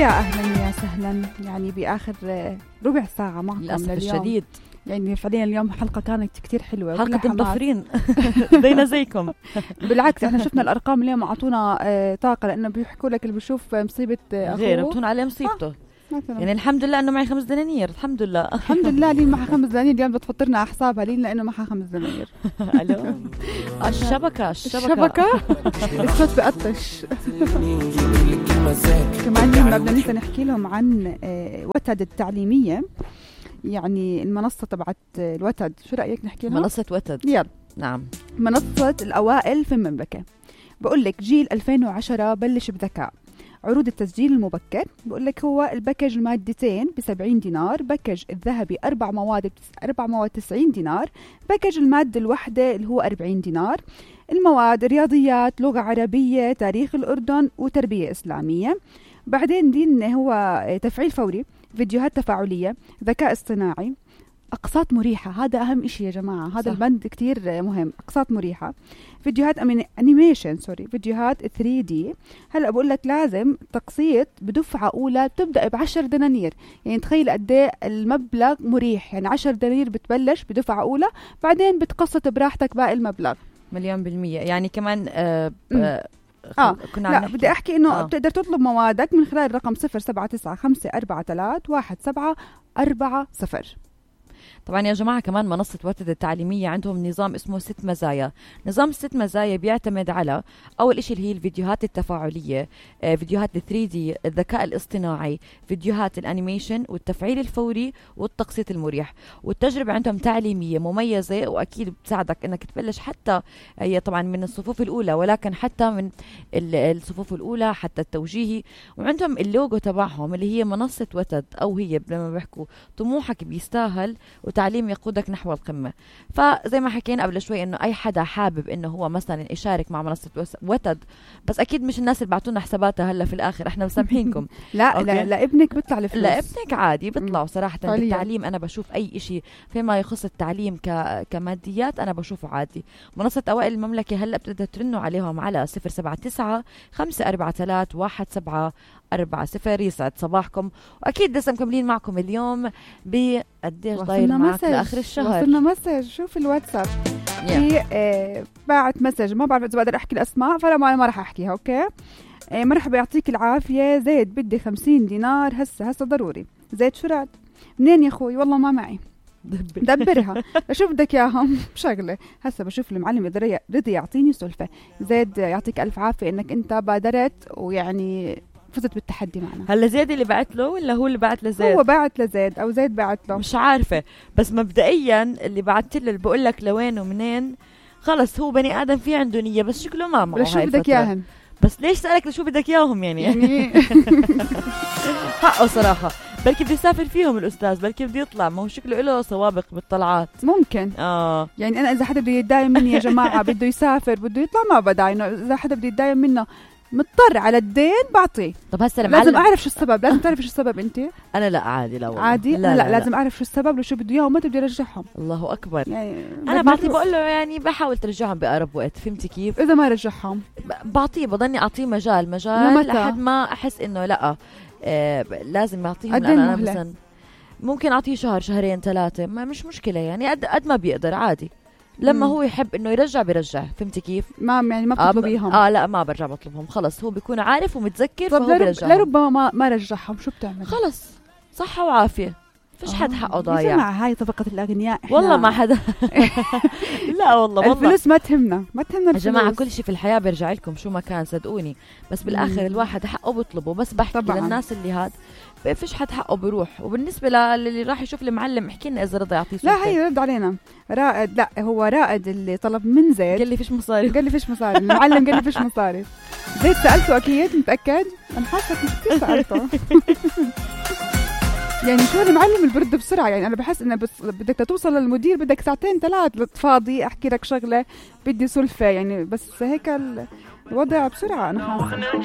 يا أهلا يا سهلا، يعني بآخر ربع ساعة معكم للأسف لليوم. الشديد يعني فعليا اليوم حلقة كانت كتير حلوة، حلقة مطفرين زينا زيكم. بالعكس احنا شفنا الأرقام اليوم أعطونا طاقة، لأنه بيحكوا لك اللي بيشوف مصيبة غير بتون عليه مصيبته. يعني الحمد لله انه معي 5 دنانير، الحمد لله. الحمد لله لين معها 5 دنانير، اليوم بتفطرنا حسابها لين لأنه معها 5 دنانير. الو الشبكة الصوت بقطش. كمان اليوم بدنا ننسى نحكي لهم عن وتد التعليمية، يعني المنصة تبعت الوتد. شو رأيك نحكي لهم؟ منصة وتد، يلا. نعم، منصة الأوائل في المملكة. بقول لك جيل 2010 بلش بذكاء. عروض التسجيل المبكر بقول لك هو الباكج المادتين ب70 دينار، باكج الذهبي 4 مواد 90 دينار، باكج المادة الوحدة اللي هو 40 دينار. المواد رياضيات، لغة عربية، تاريخ الأردن، وتربية إسلامية. بعدين دين هو تفعيل فوري، فيديوهات تفاعلية، ذكاء اصطناعي، أقساط مريحة. هذا أهم إشي يا جماعة، هذا البند كتير مهم. أقساط مريحة، فيديوهات أنيميشن فيديوهات 3D. هلأ بقول لك لازم تقسيط بدفعة أولى تبدأ ب10 دنانير. يعني تخيل قد ايه المبلغ مريح، يعني 10 دنانير بتبلش بدفعة أولى، بعدين بتقسط براحتك باقي المبلغ. 100%. يعني كمان لا بدي أحكي إنه بتقدر تطلب موادك من خلال الرقم 0795431740. طبعا يا جماعة كمان منصة وتد التعليمية عندهم نظام اسمه 6 مزايا. نظام 6 مزايا بيعتمد على أول إشي اللي هي الفيديوهات التفاعلية، فيديوهات 3D، الذكاء الاصطناعي، فيديوهات الأنيميشن، والتفعيل الفوري، والتقسيط المريح. والتجربة عندهم تعليمية مميزة، وأكيد بتساعدك إنك تبلش حتى هي طبعا من الصفوف الأولى، ولكن حتى من الصفوف الأولى حتى التوجيهي. وعندهم اللوجو تبعهم اللي هي منصة وتد، أو هي لما بيحكوا طموحك بيستاهل وتعليم يقودك نحو القمة. فزي ما حكينا قبل شوي انه اي حدا حابب انه هو مثلا يشارك مع منصة وتد، بس اكيد مش الناس اللي بعتونا حساباتها هلا في الاخر، احنا مسامحينكم. لا ابنك بيطلع الفلوس، لا ابنك عادي بيطلعوا صراحة. بالتعليم انا بشوف اي اشي فيما يخص التعليم كماديات انا بشوفه عادي. منصة اوائل المملكة هلا بتقدر ترنوا عليهم على 079-543-1740. يسعد صباحكم، واكيد لسه مكملين معكم اليوم بقديش ضايل معك لاخر الشهر. وصلنا مسج، شوف الواتساب في باعت مسج، ما بعرف اذا بقدر احكي الاسماء فلا ما راح احكيها. اوكي مرحبا يعطيك العافيه زيد، بدي 50 دينار هسه ضروري. زيد شو راد؟ منين يا اخوي؟ والله ما معي. دبرها شو بدك اياهم شغله. هسه بشوف المعلم رضي يعطيني سلفه. زيد يعطيك الف عافيه انك انت بادرت ويعني فزت بالتحدي معنا. هلا زيد اللي بعت له ولا هو اللي بعت لزيد؟ هو بعت لزيد او زيد بعت له، مش عارفه. بس مبدئيا اللي بعت له اللي بقول لك لوين ومنين، خلص هو بني ادم في عنده نيه، بس شكله ما معه. شو بدك اياهم؟ بس ليش سألك لشو بدك اياهم يعني؟ حقه صراحه. بلكي بده يسافر فيهم الأستاذ، بلكي بده يطلع، ما هو شكله له سوابق بالطلعات. ممكن يعني أنا إذا حدا بده يتداين مني يا جماعة بده يسافر بده يطلع ما بداينه. إذا حدا بده يتداين منه مضطر على الدين بعطيه. طب هسه لازم أعرف شو السبب. لازم تعرف شو السبب أنت. أنا لا عادي، لا والله عادي. لا لازم أعرف شو السبب وشو بده إياه وما بدي أرجعهم. الله أكبر. يعني أنا بعطيه بقول له يعني بحاول ترجعهم بأقرب وقت، فهمتي كيف؟ إذا ما رجعهم بعطيه، بضلني أعطيه مجال لحد ما أحس إنه لا لازم أعطيهم. أنا مثلا ممكن أعطيه شهر 2-3 ما مش مشكلة، يعني قد ما بيقدر عادي. لما هو يحب إنه يرجع بيرجع، فهمتي كيف؟ ما بتطلبيهم. لا ما برجع بطلبهم، خلص هو بيكون عارف ومتذكر فهو بيرجع. لربما ما رجعهم، شو بتعمل؟ خلص صحة وعافية، فيش حد حقه ضايع. مع هاي طبقة الأغنياء والله ما حدا. لا والله الفلوس ما تهمنا يا جماعة. كل شيء في الحياة بيرجع لكم شو ما كان، صدقوني. بس بالآخر الواحد حقه بيطلبه. بس بحكي للناس اللي هاد فيش حد حقه بيروح. وبالنسبة للي راح يشوف المعلم، احكي لنا إذا رضى يعطيه لا هي رد علينا رائد. لا هو رائد اللي طلب من زيد، قال لي فيش مصاري. المعلم قال لي فيش مصاري. زيد سألته أكيد، متأكد؟ أنا حاسة كتير سألته. يعني شو المعلم اللي برد بسرعة. يعني أنا بحس إنه بدك توصل للمدير بدك 2-3 فاضي أحكي لك شغلة بدي سلفة يعني. بس هيك الوضع بسرعة أنا حاسة.